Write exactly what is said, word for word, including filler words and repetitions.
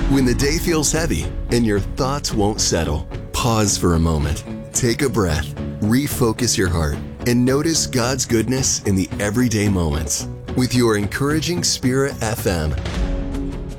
When the day feels heavy and your thoughts won't settle, pause for a moment. Take a breath, refocus your heart, and notice God's goodness in the everyday moments. With your Encouraging Spirit F M,